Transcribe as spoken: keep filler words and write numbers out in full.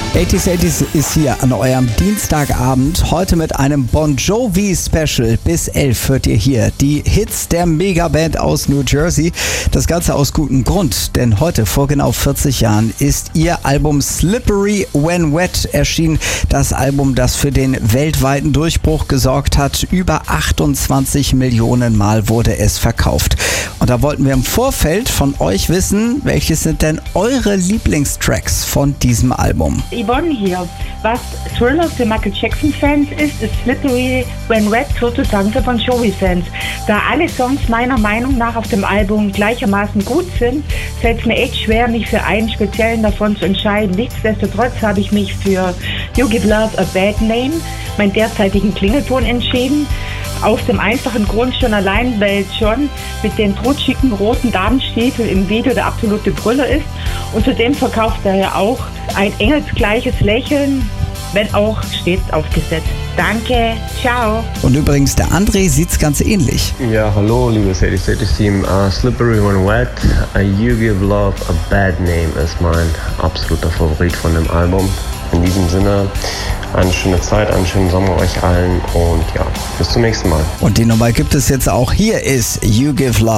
achtziger achtziger ist hier an eurem Dienstagabend, heute mit einem Bon Jovi Special. Bis elf hört ihr hier die Hits der Megaband aus New Jersey. Das Ganze aus gutem Grund, denn heute vor genau vierzig Jahren ist ihr Album Slippery When Wet erschienen. Das Album, das für den weltweiten Durchbruch gesorgt hat. Über achtundzwanzig Millionen Mal wurde es verkauft. Und da wollten wir im Vorfeld von euch wissen, welches sind denn eure Lieblingstracks von diesem Album? Yvonne hier. Was Thriller für Michael Jackson-Fans ist, ist Slippery When Wet sozusagen für Bon Jovi-Fans. Da alle Songs meiner Meinung nach auf dem Album gleichermaßen gut sind, fällt es mir echt schwer, mich für einen speziellen davon zu entscheiden. Nichtsdestotrotz habe ich mich für You Give Love a Bad Name, meinen derzeitigen Klingelton, entschieden. Aus dem einfachen Grund schon allein, weil John mit den trutschigen roten Damenstiefeln im Video der absolute Brüller ist. Und zudem verkauft er ja auch ein engelsgleiches Lächeln, wenn auch stets aufgesetzt. Danke, ciao. Und übrigens, der André sieht's ganz ähnlich. Ja, hallo, liebes achtziger achtziger Team. Uh, Slippery When Wet, uh, You Give Love a Bad Name ist mein absoluter Favorit von dem Album. In diesem Sinne, eine schöne Zeit, einen schönen Sommer euch allen und ja, bis zum nächsten Mal. Und die Nummer gibt es jetzt auch. Hier ist You Give Love